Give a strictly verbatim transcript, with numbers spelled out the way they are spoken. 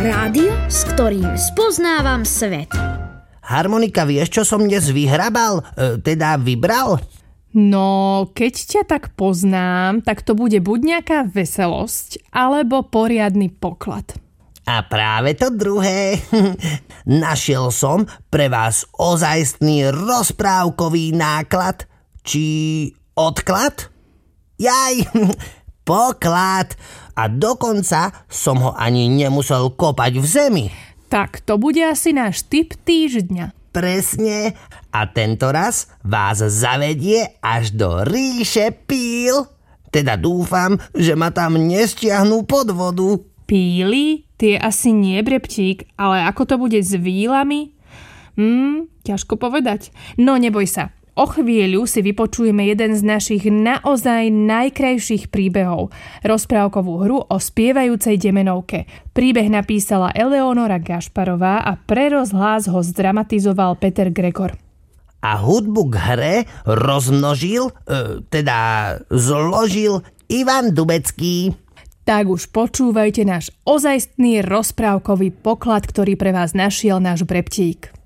Rádio, s ktorým spoznávam svet. Harmonika, vieš, čo som dnes vyhrabal? E, teda vybral? No, keď ťa tak poznám, tak to bude buď nejaká veselosť, alebo poriadny poklad. A práve to druhé. Našiel som pre vás ozajstný rozprávkový náklad, či odklad? Jaj, poklad. A dokonca som ho ani nemusel kopať v zemi. Tak to bude asi náš tip týždňa. Presne. A tento raz vás zavedie až do ríše píl. Teda dúfam, že ma tam nestiahnú pod vodu. Píly? Tie asi nie, Brebčík, ale ako to bude s vílami? Hmm, ťažko povedať. No neboj sa. O chvíľu si vypočujeme jeden z našich naozaj najkrajších príbehov. Rozprávkovú hru o spievajúcej demenovke. Príbeh napísala Eleonora Gašparová a pre rozhlas ho zdramatizoval Peter Gregor. A hudbu k hre rozmnožil, e, teda zložil Ivan Dubecký. Tak už počúvajte náš ozajstný rozprávkový poklad, ktorý pre vás našiel náš Brebtík.